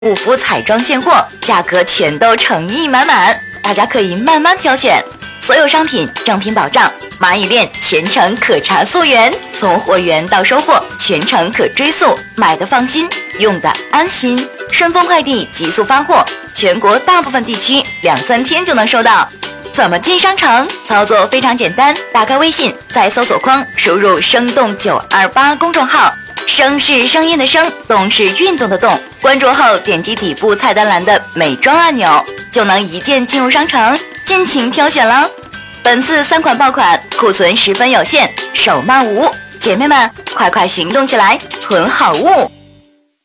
护肤彩妆现货，价格全都诚意满满，大家可以慢慢挑选。所有商品正品保障，蚂蚁链全程可查溯源，从货源到收货全程可追溯，买的放心，用的安心。顺丰快递极速发货，全国大部分地区2-3天就能收到。怎么进商城？操作非常简单，打开微信，在搜索框输入生动928公众号，声是声音的声，动是运动的动，关注后点击底部菜单栏的美妆按钮，就能一键进入商城，尽情挑选了。本次3款爆款库存十分有限，手慢无，姐妹们快快行动起来，囤好物。